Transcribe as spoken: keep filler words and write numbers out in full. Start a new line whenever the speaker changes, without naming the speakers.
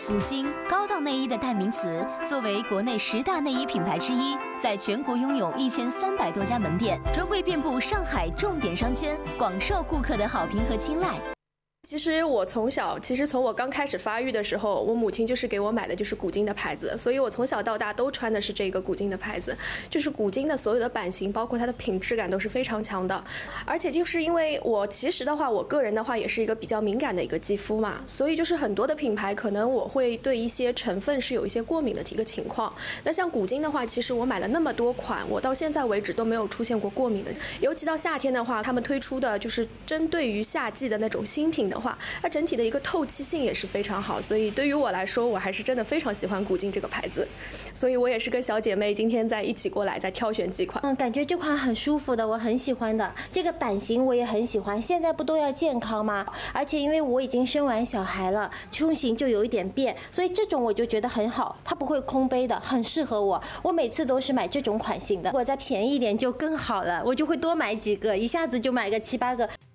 古今高档内衣的代名词，作为国内十大内衣品牌之一，在全国拥有一千三百多家门店，专柜遍布上海重点商圈，广受顾客的好评和青睐。
其实我从小，其实从我刚开始发育的时候，我母亲就是给我买的就是古今的牌子，所以我从小到大都穿的是这个古今的牌子。就是古今的所有的版型，包括它的品质感都是非常强的。而且就是因为我其实的话，我个人的话也是一个比较敏感的一个肌肤嘛，所以就是很多的品牌可能我会对一些成分是有一些过敏的一个情况。那像古今的话，其实我买了那么多款，我到现在为止都没有出现过过敏的。尤其到夏天的话，他们推出的就是针对于夏季的那种新品的话，它整体的一个透气性也是非常好，所以对于我来说，我还是真的非常喜欢古今这个牌子，所以我也是跟小姐妹今天在一起过来在挑选几款。
嗯，感觉这款很舒服的，我很喜欢的，这个版型我也很喜欢。现在不都要健康吗？而且因为我已经生完小孩了，胸型就有一点变，所以这种我就觉得很好，它不会空杯的，很适合我。我每次都是买这种款型的，如果再便宜一点就更好了，我就会多买几个，一下子就买个七八个。